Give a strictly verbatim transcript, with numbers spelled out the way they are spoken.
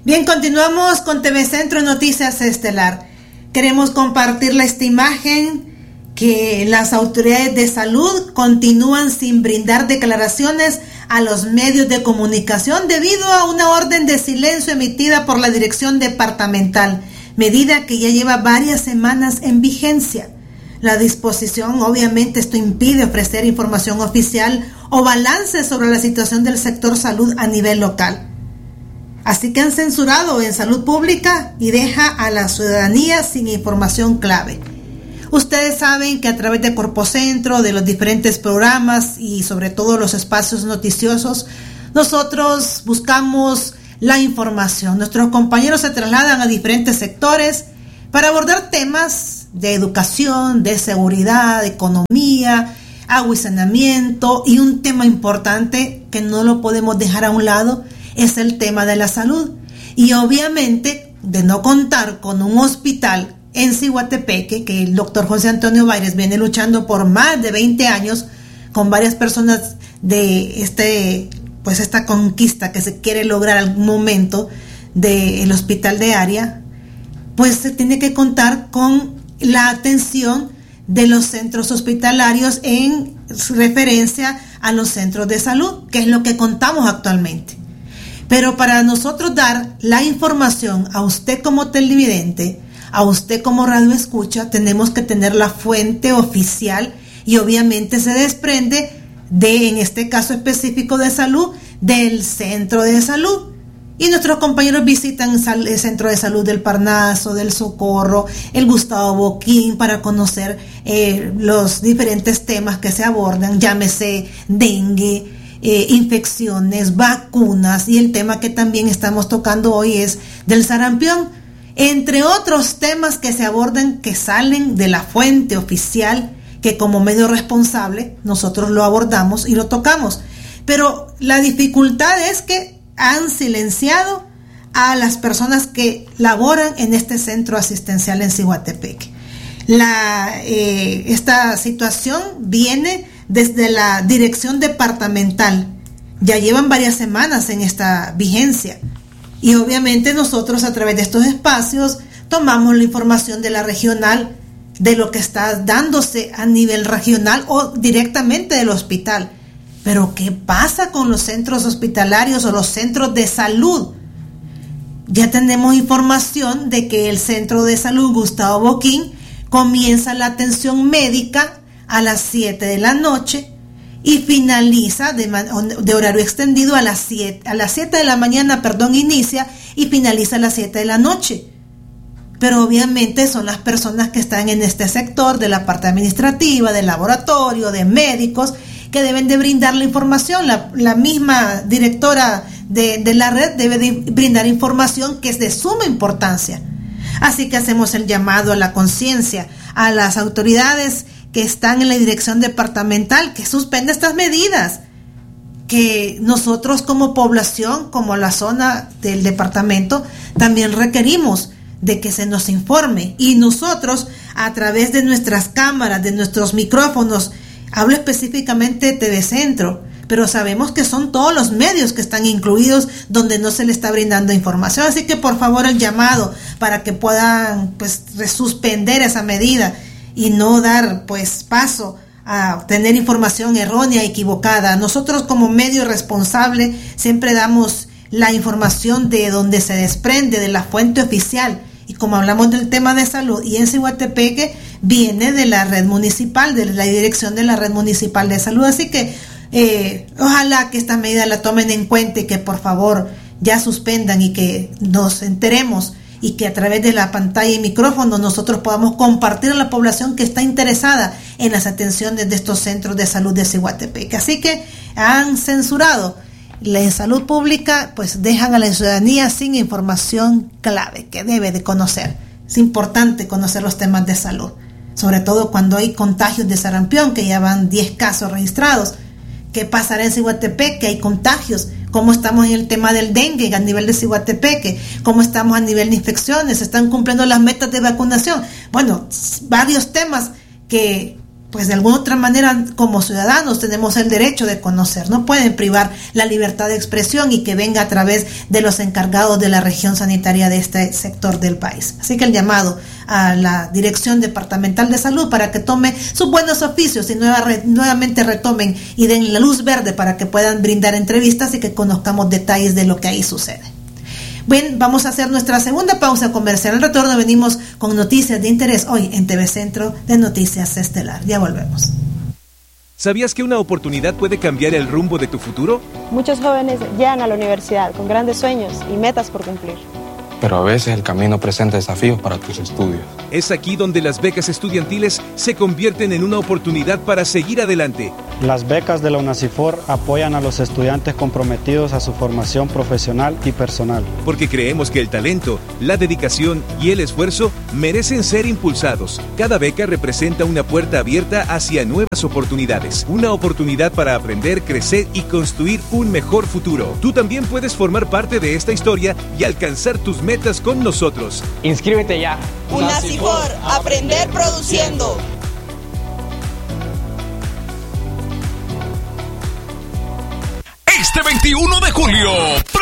Bien, continuamos con T V Centro Noticias Estelar. Queremos compartirle esta imagen que las autoridades de salud continúan sin brindar declaraciones a los medios de comunicación debido a una orden de silencio emitida por la Dirección Departamental, medida que ya lleva varias semanas en vigencia. La disposición, obviamente, esto impide ofrecer información oficial o balance sobre la situación del sector salud a nivel local. Así que han censurado en salud pública y deja a la ciudadanía sin información clave. Ustedes saben que a través de Corpocentro, de los diferentes programas y sobre todo los espacios noticiosos, nosotros buscamos la información. Nuestros compañeros se trasladan a diferentes sectores para abordar temas de educación, de seguridad, de economía, agua y saneamiento, y un tema importante que no lo podemos dejar a un lado es el tema de la salud. Y obviamente, de no contar con un hospital en Ciguatepeque, que el doctor José Antonio Baires viene luchando por más de veinte años con varias personas de este, pues esta conquista que se quiere lograr en algún momento del hospital de área, pues se tiene que contar con la atención de los centros hospitalarios en referencia a los centros de salud, que es lo que contamos actualmente. Pero para nosotros dar la información a usted como televidente, a usted como radio escucha, tenemos que tener la fuente oficial y obviamente se desprende de, en este caso específico de salud, del centro de salud. Y nuestros compañeros visitan el centro de salud del Parnaso, del Socorro, el Gustavo Boquín, para conocer eh, los diferentes temas que se abordan, llámese dengue, eh, infecciones, vacunas, y el tema que también estamos tocando hoy es del sarampión, entre otros temas que se abordan que salen de la fuente oficial, que como medio responsable nosotros lo abordamos y lo tocamos. Pero la dificultad es que han silenciado a las personas que laboran en este centro asistencial en Ciguatepeque. La, eh, esta situación viene desde la dirección departamental. Ya llevan varias semanas en esta vigencia. Y obviamente nosotros a través de estos espacios tomamos la información de la regional, de lo que está dándose a nivel regional o directamente del hospital. Pero ¿qué pasa con los centros hospitalarios o los centros de salud? Ya tenemos información de que el centro de salud Gustavo Boquín comienza la atención médica a las siete de la noche y finaliza de, de horario extendido a las siete, a las siete de la mañana, perdón, inicia y finaliza a las siete de la noche. Pero obviamente son las personas que están en este sector de la parte administrativa, del laboratorio, de médicos, que deben de brindar la información. La, la misma directora de, de la red debe de brindar información que es de suma importancia. Así que hacemos el llamado a la conciencia, a las autoridades que están en la dirección departamental, que suspenda estas medidas, que nosotros como población, como la zona del departamento, también requerimos de que se nos informe, y nosotros a través de nuestras cámaras, de nuestros micrófonos, hablo específicamente de T V Centro, pero sabemos que son todos los medios que están incluidos donde no se le está brindando información. Así que por favor el llamado para que puedan pues suspender esa medida y no dar pues paso a tener información errónea, equivocada. Nosotros como medio responsable siempre damos la información de donde se desprende de la fuente oficial, y como hablamos del tema de salud y en Ciguatepeque viene de la red municipal, de la dirección de la red municipal de salud. Así que eh, ojalá que esta medida la tomen en cuenta y que por favor ya suspendan y que nos enteremos y que a través de la pantalla y micrófono nosotros podamos compartir a la población que está interesada en las atenciones de estos centros de salud de Ciguatepeque. Así que han censurado la salud pública, pues dejan a la ciudadanía sin información clave que debe de conocer. Es importante conocer los temas de salud, sobre todo cuando hay contagios de sarampión, que ya van diez casos registrados. ¿Qué pasará en Ciguatepeque? Hay contagios. ¿Cómo estamos en el tema del dengue a nivel de Ciguatepeque? ¿Cómo estamos a nivel de infecciones? ¿Están cumpliendo las metas de vacunación? Bueno, varios temas que pues de alguna otra manera como ciudadanos tenemos el derecho de conocer. No pueden privar la libertad de expresión y que venga a través de los encargados de la región sanitaria de este sector del país. Así que el llamado a la Dirección Departamental de Salud para que tome sus buenos oficios y nueva, nuevamente retomen y den la luz verde para que puedan brindar entrevistas y que conozcamos detalles de lo que ahí sucede. Bien, vamos a hacer nuestra segunda pausa comercial. Al retorno venimos con noticias de interés hoy en T V Centro de Noticias Estelar. Ya volvemos. ¿Sabías que una oportunidad puede cambiar el rumbo de tu futuro? Muchos jóvenes llegan a la universidad con grandes sueños y metas por cumplir. Pero a veces el camino presenta desafíos para tus estudios. Es aquí donde las becas estudiantiles se convierten en una oportunidad para seguir adelante. Las becas de la UNACIFOR apoyan a los estudiantes comprometidos a su formación profesional y personal. Porque creemos que el talento, la dedicación y el esfuerzo merecen ser impulsados. Cada beca representa una puerta abierta hacia nuevas oportunidades. Una oportunidad para aprender, crecer y construir un mejor futuro. Tú también puedes formar parte de esta historia y alcanzar tus metas con nosotros. Inscríbete ya. UNACIFOR, aprender produciendo. Este veintiuno de julio,